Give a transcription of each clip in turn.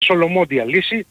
ολομόντια λύση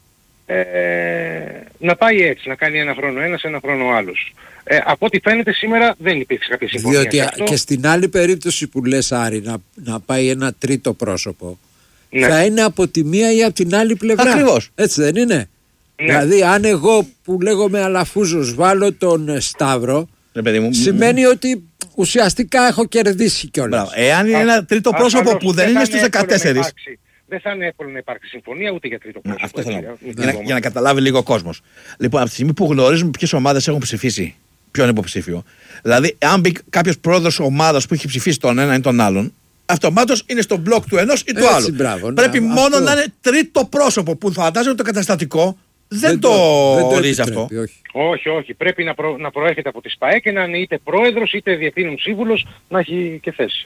να πάει έτσι, να κάνει ένα χρόνο ένας, ένα χρόνο άλλος. Από ό,τι φαίνεται σήμερα δεν υπήρξε κάποια συμφωνία. Διότι και στην άλλη περίπτωση που λες, Άρη, να πάει ένα τρίτο πρόσωπο, ναι, θα είναι από τη μία ή από την άλλη πλευρά. Ακριβώς. Έτσι δεν είναι? Ναι. Δηλαδή αν εγώ που λέγομαι Αλαφούζος βάλω τον Σταύρο, σημαίνει ότι ουσιαστικά έχω κερδίσει κιόλας. Εάν είναι ένα τρίτο πρόσωπο που δεν είναι στους 14. Δεν θα είναι εύκολο να υπάρξει συμφωνία ούτε για τρίτο πρόσωπο. Αυτό θέλω για να καταλάβει λίγο ο κόσμος. Λοιπόν, από τη στιγμή που γνωρίζουμε ποιες ομάδες έχουν ψηφίσει ποιον υποψήφιο, δηλαδή, αν μπει κάποιος πρόεδρος ομάδας που έχει ψηφίσει τον ένα ή τον άλλον, αυτομάτως είναι στο μπλοκ του ενός ή του άλλου. Μπράβο, πρέπει μόνο να είναι τρίτο πρόσωπο που φαντάζομαι το καταστατικό δεν το ορίζει αυτό. Όχι. Πρέπει να προέρχεται από τη ΣΠΑΕ και να είναι είτε πρόεδρος είτε διευθύνων σύμβουλος, να έχει και θέση.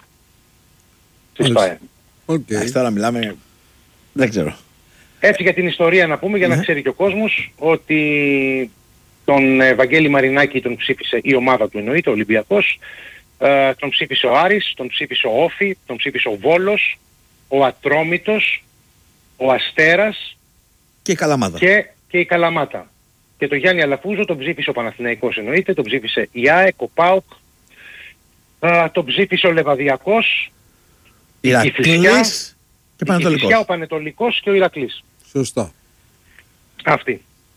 Τη ΣΠΑΕ. Τώρα μιλάμε. Δεν ξέρω. Έτσι για την ιστορία να πούμε, για να ξέρει και ο κόσμος, ότι τον Βαγγέλη Μαρινάκη τον ψήφισε η ομάδα του, εννοείται, ο Ολυμπιακός, τον ψήφισε ο Άρης, τον ψήφισε ο Όφη, τον ψήφισε ο Βόλος, ο Ατρόμητος, ο Αστέρας και η Καλαμάτα. Και η Καλαμάτα. Και τον Γιάννη Αλαφούζο τον ψήφισε ο Παναθηναϊκός, εννοείται, τον ψήφισε η ΑΕΚ, ο ΠΑΟΚ, τον ψήφισε ο Λεβαδιακός, Ηρακλής και Πανετολικός. Ο Πανετολικός και ο Ηρακλής. Σωστά. Αυτή.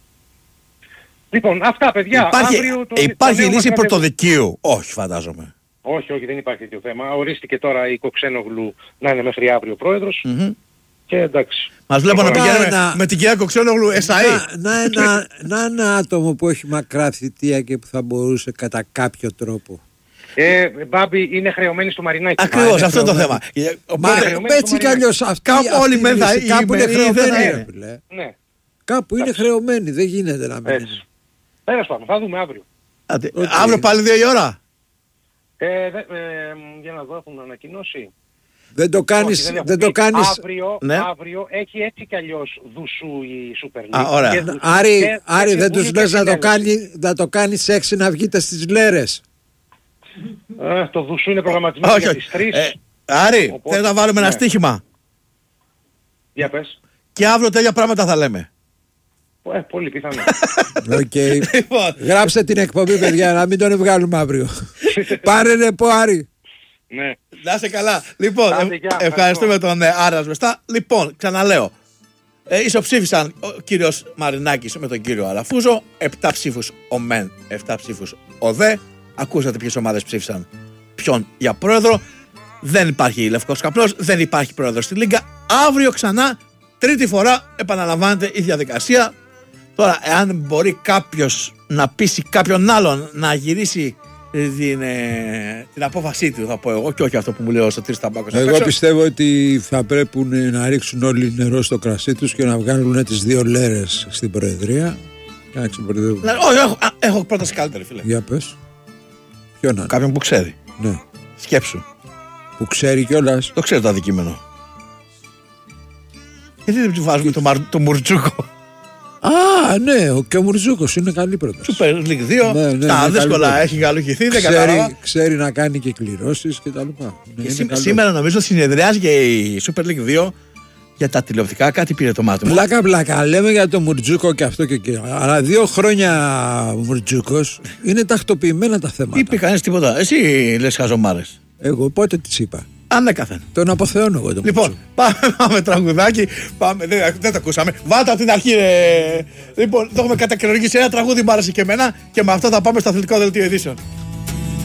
Λοιπόν, αυτά παιδιά. Υπάρχει λύση πρωτοδικίου? Όχι, φαντάζομαι. Όχι, δεν υπάρχει τέτοιο θέμα. Ορίστηκε τώρα η Κοξένογλου να είναι μέχρι αύριο πρόεδρος. Και εντάξει. Μας βλέπω να πηγαίνουμε με την κυρία Κοξένογλου SAE. Να ένα άτομο που έχει μακρά θητεία και που θα μπορούσε κατά κάποιο τρόπο. Μπάμπη, είναι χρεωμένη στο Μαρινάκι. Ακριβώς, αυτό είναι το θέμα. Έτσι κι αλλιώς όλοι κάπου είναι χρεωμένοι. Ναι. Κάπου είναι χρεωμένοι, δεν γίνεται να μην είναι. Τέλος πάντων, θα δούμε αύριο. Αύριο πάλι 2 η ώρα. Για να δω, έχουν ανακοινώσει. Δεν το κάνεις. Αύριο έχει έτσι κι αλλιώς δουσού η Super League. Ωραία. Άρη, δεν τους λες να το κάνεις 6 να βγείτε στις Λέρες? Το δουσού είναι προγραμματισμένο για τις 3. Άρη, θέλω να βάλουμε ένα στοίχημα. Για πες. Και αύριο τέτοια πράγματα θα λέμε. Πολύ πιθανό. Γράψτε την εκπομπή, παιδιά, να μην τον βγάλουμε αύριο. Πάρε ρεπό, Άρη. Ναι. Να είσαι καλά. Λοιπόν, ευχαριστούμε τον Άρα Σβεστά. Λοιπόν, ξαναλέω. Ισοψήφισαν ο κύριος Μαρινάκης με τον κύριο Αλαφούζο. 7 ψήφους ο ΜΕΝ, 7 ψήφους ο ΔΕ. Ακούσατε ποιες ομάδες ψήφισαν ποιον για πρόεδρο. Δεν υπάρχει λευκός καπνός, δεν υπάρχει πρόεδρος στη Λίγκα. Αύριο ξανά, τρίτη φορά, επαναλαμβάνεται η διαδικασία. Τώρα, εάν μπορεί κάποιος να πείσει κάποιον άλλον να γυρίσει την απόφασή του, θα πω εγώ, και όχι αυτό που μου λέει ο Σωτήρης Ταμπάκος. Εγώ πιστεύω ότι θα πρέπει να ρίξουν όλοι νερό στο κρασί τους και να βγάλουν τις 2 Λέρες στην Προεδρία και να ξεμπορδεύουν. Όχι, έχω πρόταση καλύτερη, φίλε. Για πες. Ποιον? Κάποιον που ξέρει. Ναι. Σκέψου. Που ξέρει κιόλας. Το ξέρει το αδικήμενο. Γιατί δεν του βάζουμε το Μουρτζούκο? Ναι, και ο Μουρτζούκος είναι καλή πρόταση. Super League 2. Τα δύσκολα έχει γαλουχηθεί, δεν κατάλαβα. Ξέρει να κάνει και κληρώσεις και τα λοιπά. Σήμερα νομίζω συνεδριάζει και η Super League 2 για τα τηλεοπτικά, κάτι πήρε το μάτι μου. Πλάκα, λέμε για το Μουρτζούκο και αυτό και εκείνο. Αλλά 2 χρόνια Μουρτζούκος είναι τακτοποιημένα τα θέματα. Είπε κανείς τίποτα? Εσύ λες χαζομάρες. Εγώ πότε τις είπα? Ανέκαθεν. Τον αποθεώνω εγώ. Λοιπόν, πάμε τραγουδάκι. Δεν το ακούσαμε. Βάλτε από την αρχή, ρε. Λοιπόν, το έχουμε κατακαιρολογήσει. Ένα τραγούδι μου άρεσε και εμένα. Και με αυτό θα πάμε στο αθλητικό δελτίο ειδήσεων.